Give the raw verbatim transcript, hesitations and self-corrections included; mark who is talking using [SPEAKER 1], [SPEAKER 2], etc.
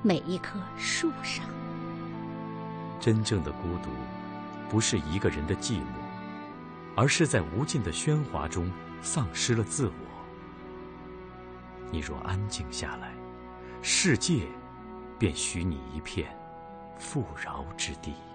[SPEAKER 1] 每一棵树上。
[SPEAKER 2] 真正的孤独，不是一个人的寂寞，而是在无尽的喧哗中丧失了自我。你若安静下来，世界便许你一片富饶之地。